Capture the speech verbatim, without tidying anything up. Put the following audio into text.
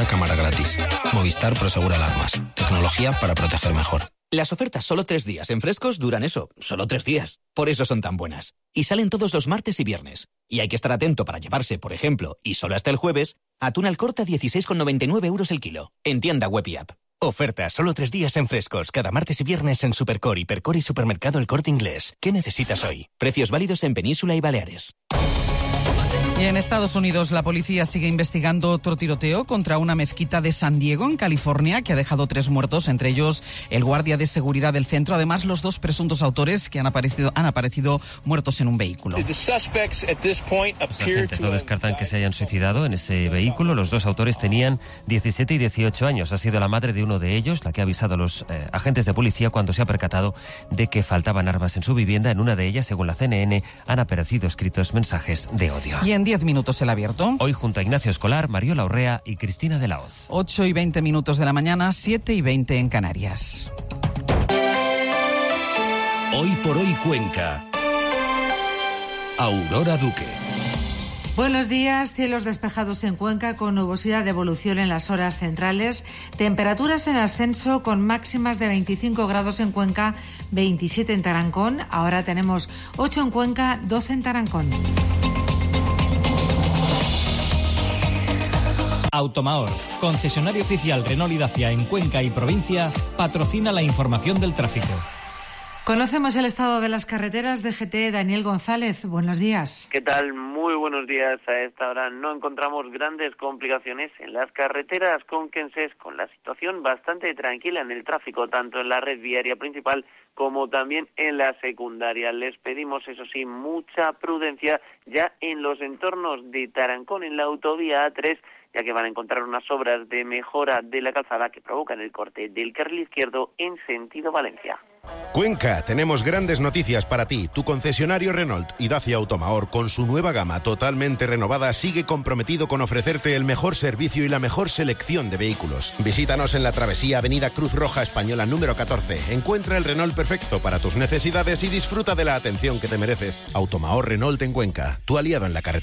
una cámara gratis. Movistar Prosegur Alarmas. Tecnología para proteger mejor. Las ofertas solo tres días en Frescos duran eso, solo tres días. Por eso son tan buenas. Y salen todos los martes y viernes. Y hay que estar atento para llevarse, por ejemplo, y solo hasta el jueves, atún al corte a dieciséis con noventa y nueve euros el kilo. En tienda web y app. Oferta solo tres días en Frescos, cada martes y viernes en Supercore, Hipercore y Supermercado El Corte Inglés. ¿Qué necesitas hoy? Precios válidos en Península y Baleares. Y en Estados Unidos la policía sigue investigando otro tiroteo contra una mezquita de San Diego, en California, que ha dejado tres muertos, entre ellos el guardia de seguridad del centro. Además, los dos presuntos autores que han aparecido, han aparecido muertos en un vehículo. Los agentes no descartan que se hayan suicidado en ese vehículo. Los dos autores tenían diecisiete y dieciocho años. Ha sido la madre de uno de ellos la que ha avisado a los eh, agentes de policía cuando se ha percatado de que faltaban armas en su vivienda. En una de ellas, según la C N N, han aparecido escritos mensajes de odio. Y en diez minutos el abierto. Hoy junto a Ignacio Escolar, Mariola Urrea y Cristina de la Hoz. ocho y veinte minutos de la mañana, siete y veinte en Canarias. Hoy por hoy Cuenca. Aurora Duque. Buenos días, cielos despejados en Cuenca con nubosidad de evolución en las horas centrales, temperaturas en ascenso con máximas de veinticinco grados en Cuenca, veintisiete en Tarancón, ahora tenemos ocho en Cuenca, doce en Tarancón. Automaor, concesionario oficial Renault y Dacia en Cuenca y provincia, patrocina la información del tráfico. Conocemos el estado de las carreteras. D G T, Daniel González, buenos días. ¿Qué tal? Muy buenos días. A esta hora no encontramos grandes complicaciones en las carreteras conquenses, con la situación bastante tranquila en el tráfico, tanto en la red viaria principal como también en la secundaria. Les pedimos, eso sí, mucha prudencia ya en los entornos de Tarancón, en la autovía A tres, ya que van a encontrar unas obras de mejora de la calzada que provocan el corte del carril izquierdo en sentido Valencia. Cuenca, tenemos grandes noticias para ti. Tu concesionario Renault y Dacia Automaor, con su nueva gama totalmente renovada, sigue comprometido con ofrecerte el mejor servicio y la mejor selección de vehículos. Visítanos en la travesía Avenida Cruz Roja Española número catorce. Encuentra el Renault perfecto para tus necesidades y disfruta de la atención que te mereces. Automaor Renault en Cuenca, tu aliado en la carretera.